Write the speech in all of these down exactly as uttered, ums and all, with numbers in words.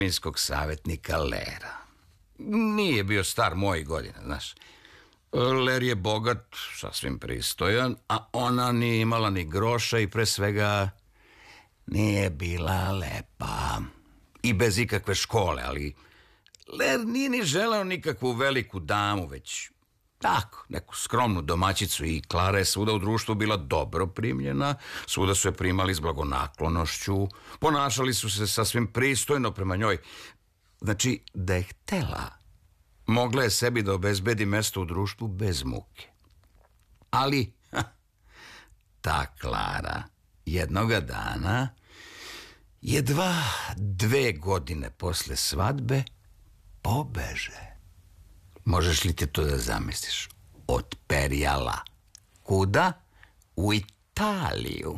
minskog savjetnika Lera. Nije bio star mojih godina, znaš. Ler je bogat, sasvim pristojan, a ona nije imala ni groša i pre svega nije bila lepa. I bez ikakve škole, ali Ler nije ni želeo nikakvu veliku damu, već tako, neku skromnu domaćicu, i Klara je svuda u društvu bila dobro primljena, svuda su je primali s blagonaklonošću, ponašali su se sasvim pristojno prema njoj. Znači, da je htela, mogla je sebi da obezbedi mesto u društvu bez muke. Ali, ha, ta Klara jednoga dana, jedva dve godine posle svadbe, pobeže. Možeš li ti to da zamisliš? Otperjala. Kuda? U Italiju.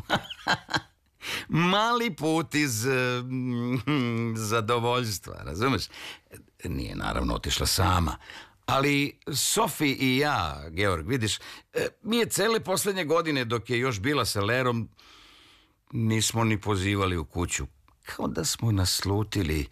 Mali put iz mm, zadovoljstva, razumeš? Nije naravno otišla sama, ali Sofi i ja, Georg, vidiš, mi je cele poslednje godine, dok je još bila sa Lerom, nismo ni pozivali u kuću. Kao da smo naslutili.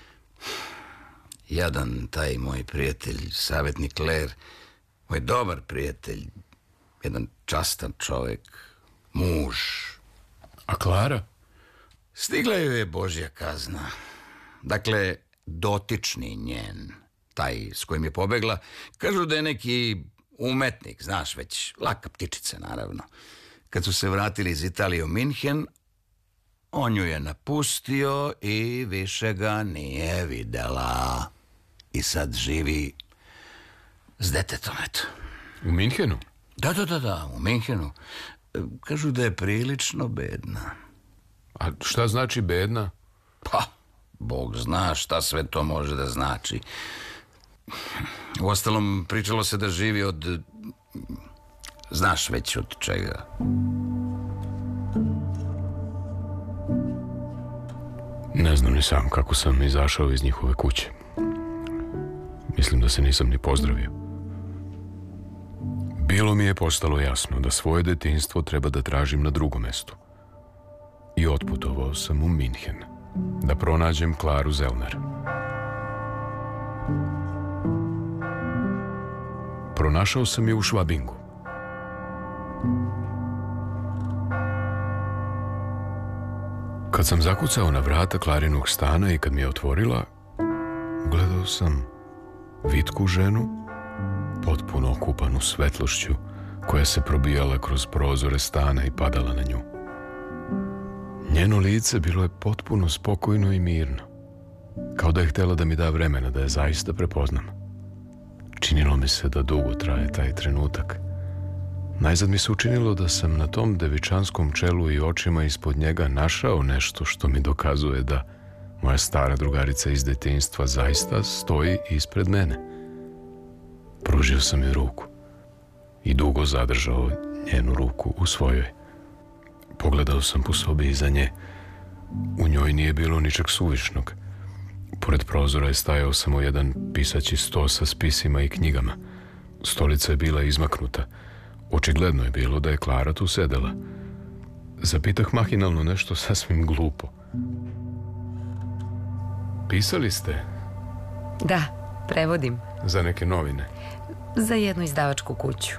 Jadan taj moj prijatelj, savjetnik Ler, moj dobar prijatelj, jedan častan čovjek, muž. A Klara? Stigla joj je Božja kazna. Dakle, dotični njen, taj s kojim je pobegla, kažu da je neki umetnik, znaš, već laka ptičica, naravno. Kad su se vratili iz Italije u Minhen, on ju je napustio i više ga nije videla. I sad živi s detetom, eto. U Minhenu? Da, da, da, da, u Minhenu. Kažu da je prilično bedna. A šta znači bedna? Pa, Bog zna šta sve to može da znači. Uostalom, pričalo se da živi od... Znaš već od čega. Ne znam ni sam kako sam izašao iz njihove kuće. Mislim da se nisam ni pozdravio. Bilo mi je postalo jasno da svoje detinjstvo treba da tražim na drugom mestu. I otputovao sam u Minhen da pronađem Klaru Zellner. Pronašao sam je u Švabingu. Kad sam zakucao na vrata Klarinog stana i kad mi je otvorila, gledao sam vitku ženu, potpuno okupanu svetlošću koja se probijala kroz prozore stana i padala na nju. Njeno lice bilo je potpuno spokojno i mirno, kao da je htjela da mi da vremena da je zaista prepoznam. Činilo mi se da dugo traje taj trenutak. Najzad mi se učinilo da sam na tom devičanskom čelu i očima ispod njega našao nešto što mi dokazuje da moja stara drugarica iz detinjstva zaista stoji ispred mene. Pružio sam joj ruku i dugo zadržao njenu ruku u svojoj. Pogledao sam po sobi iza nje. U njoj nije bilo ničeg suvišnog. Pored prozora je stajao samo jedan pisaći sto sa spisima i knjigama. Stolica je bila izmaknuta. Očigledno je bilo da je Klara tu sedela. Zapitah mahinalno nešto sasvim glupo. Pisali ste? Da, prevodim. Za neke novine? Za jednu izdavačku kuću.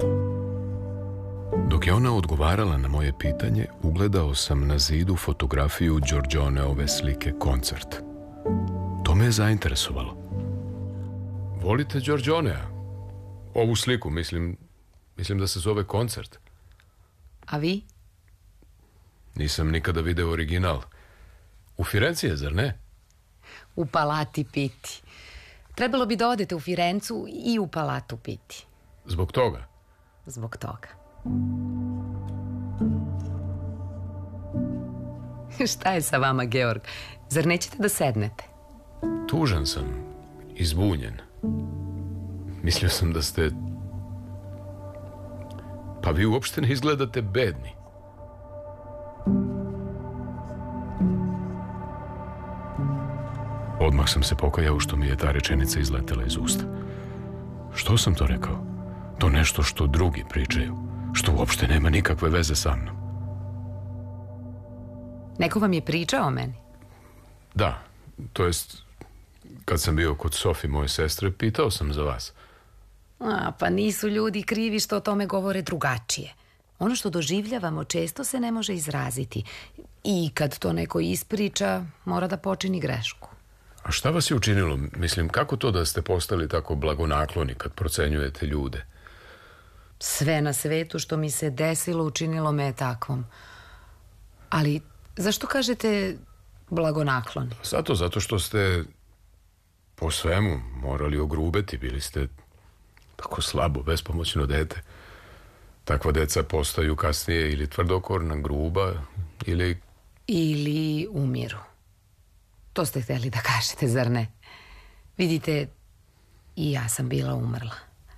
Dok je ona odgovarala na moje pitanje, ugledao sam na zidu fotografiju Giorgioneove slike Koncert. To me je zainteresovalo. Volite Giorgionea? Ovu sliku, mislim, mislim da se zove Koncert. A vi? Nisam nikada video original. U Firenci je, zar ne? U Palati Pitti. Trebalo bi da odete u Firencu i u Palatu Pitti. Zbog toga? Zbog toga. Šta je sa vama, Georg? Zar nećete da sednete? Tužan sam i zbunjen. Mislio sam da ste... Pa vi uopšte ne izgledate bedni. Odmah sam se pokajao što mi je ta rečenica izletela iz usta. Što sam to rekao? To nešto što drugi pričaju, što uopšte nema nikakve veze sa mnom. Neko vam je pričao o meni? Da, To jest, kad sam bio kod Sofi, moje sestre, pitao sam za vas. A, pa nisu ljudi krivi što o tome govore drugačije. Ono što doživljavamo često se ne može izraziti. I kad to neko ispriča, mora da počini grešku. A šta vas je učinilo? Mislim, kako to da ste postali tako blagonakloni kad procenjujete ljude? Sve na svetu što mi se desilo učinilo me takvom. Ali zašto kažete blagonakloni? Zato, zato što ste po svemu morali ogrubeti. Bili ste tako slabo, bespomoćno dete. Takva deca postaju kasnije ili tvrdokorna, gruba, ili... Ili umiru. To ste htjeli da kažete, zar ne? Vidite, i ja sam bila umrla.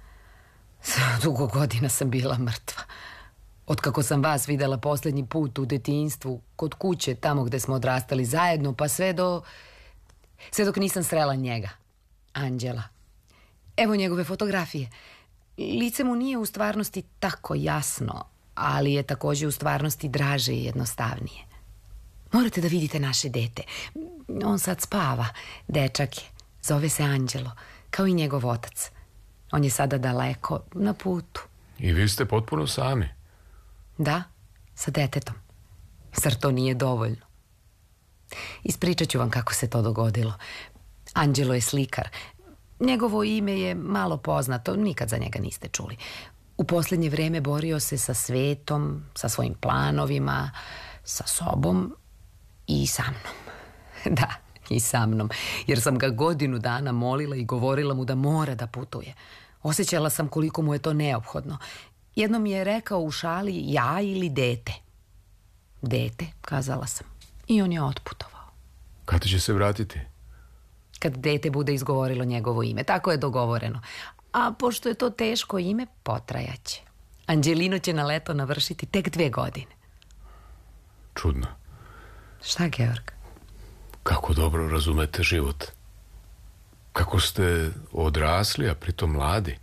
Dugo godina sam bila mrtva. Otkako sam vas videla posljednji put u detinjstvu, kod kuće, tamo gde smo odrastali zajedno, pa sve do... Sve dok nisam srela njega, Anđela. Evo njegove fotografije. Lice mu nije u stvarnosti tako jasno, ali je također u stvarnosti draže i jednostavnije. Morate da vidite naše dete. On sad spava, dečak je. Zove se Anđelo, kao i njegov otac. On je sada daleko, na putu. I vi ste potpuno sami? Da, sa detetom. Zar to nije dovoljno? Ispričat ću vam kako se to dogodilo. Anđelo je slikar. Njegovo ime je malo poznato, nikad za njega niste čuli. U posljednje vreme borio se sa svetom, sa svojim planovima, sa sobom i sa mnom. Da, i sa mnom, jer sam ga godinu dana molila i govorila mu da mora da putuje. Osjećala sam koliko mu je to neophodno. Jednom mi je rekao u šali ja ili dete. Dete, kazala sam. I on je otputovao. Kada će se vratiti? Kad dete bude izgovorilo njegovo ime. Tako je dogovoreno. A pošto je to teško ime, potrajaće. Anđelino će na leto navršiti tek dve godine. Čudno. Šta, Georg? Kako dobro razumete život. Kako ste odrasli, a pritom mladi.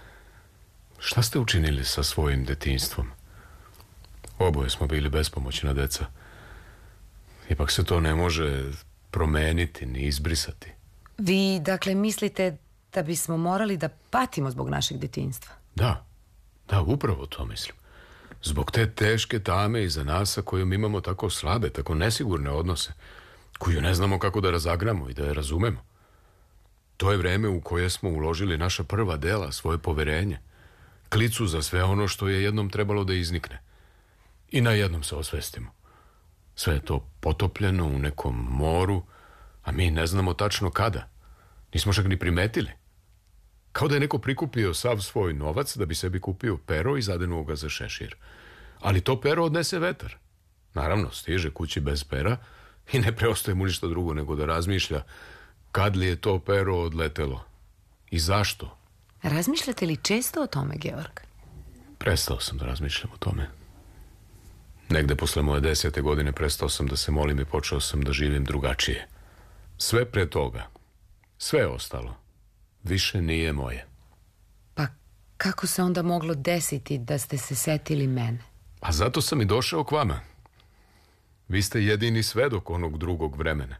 Šta ste učinili sa svojim detinjstvom? Oboje smo bili bespomoćna deca. Ipak se to ne može promeniti ni izbrisati. Vi, dakle, mislite da bismo morali da patimo zbog našeg detinjstva? Da, da, upravo to mislim. Zbog te teške tame iza nas sa kojom imamo tako slabe, tako nesigurne odnose, koju ne znamo kako da razagramo i da je razumemo. To je vreme u koje smo uložili naša prva dela, svoje poverenje, klicu za sve ono što je jednom trebalo da iznikne. I na jednom se osvestimo. Sve je to potopljeno u nekom moru, a mi ne znamo tačno kada. Nismo čak ni primetili. Kao da je neko prikupio sav svoj novac da bi sebi kupio pero i zadenuo ga za šešir. Ali to pero odnese vetar. Naravno, stiže kući bez pera i ne preostaje mu ništa drugo nego da razmišlja kad li je to pero odletelo i zašto. Razmišljate li često o tome, Georg? Prestao sam da razmišljam o tome. Negde posle moje desete godine prestao sam da se molim i počeo sam da živim drugačije. Sve pre toga, sve ostalo, više nije moje. Pa kako se onda moglo desiti da ste se setili mene? A zato sam i došao k vama. Vi ste jedini svedok onog drugog vremena.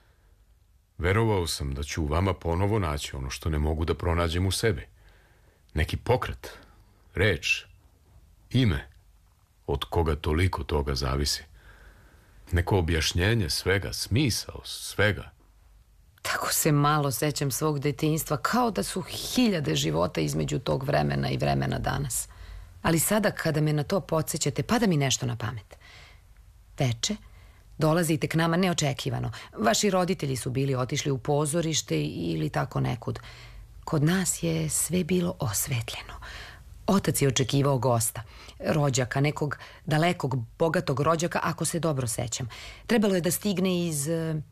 Verovao sam da ću u vama ponovo naći ono što ne mogu da pronađem u sebi. Neki pokret, reč, ime, od koga toliko toga zavisi. Neko objašnjenje svega, smisao svega. Tako se malo sećam svog detinjstva, kao da su hiljade života između tog vremena i vremena danas. Ali sada kada me na to podsjećate, pada mi nešto na pamet. Veče, dolazite k nama neočekivano. Vaši roditelji su bili otišli u pozorište ili tako nekud. Kod nas je sve bilo osvetljeno. Otac je očekivao gosta, rođaka, nekog dalekog, bogatog rođaka, ako se dobro sećam. Trebalo je da stigne iz...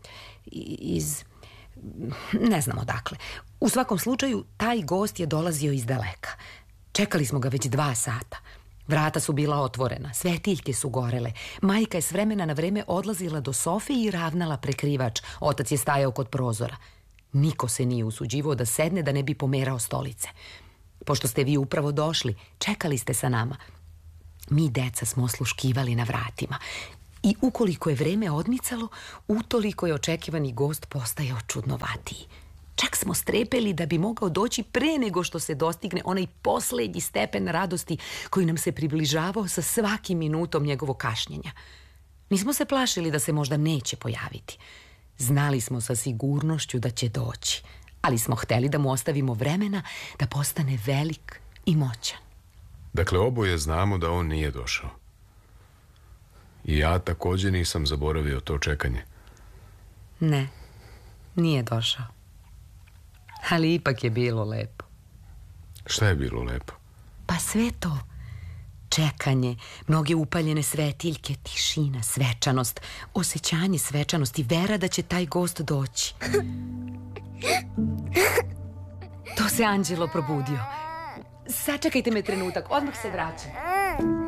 iz... ne znam odakle. U svakom slučaju, taj gost je dolazio iz daleka. Čekali smo ga već dva sata. Vrata su bila otvorena, svetiljke su gorele. Majka je s vremena na vreme odlazila do sofe i ravnala prekrivač. Otac je stajao kod prozora. Niko se nije usuđivao da sedne da ne bi pomerao stolice. Pošto ste vi upravo došli, čekali ste sa nama. Mi, deca, smo osluškivali na vratima. I ukoliko je vreme odmicalo, utoliko je očekivani gost postajao čudnovatiji. Čak smo strepeli da bi mogao doći pre nego što se dostigne onaj poslednji stepen radosti koji nam se približavao sa svakim minutom njegovog kašnjenja. Nismo se plašili da se možda neće pojaviti. Znali smo sa sigurnošću da će doći, ali smo hteli da mu ostavimo vremena da postane velik i moćan. Dakle, oboje znamo da on nije došao. I ja također nisam zaboravio to čekanje. Ne, nije došao. Ali ipak je bilo lepo. Šta je bilo lepo? Pa sve to. Čekanje, mnoge upaljene svetiljke, tišina, svečanost, osjećanje svečanosti, vera da će taj gost doći. To se Anđelo probudio. Sačekajte me trenutak, odmah se vraćam.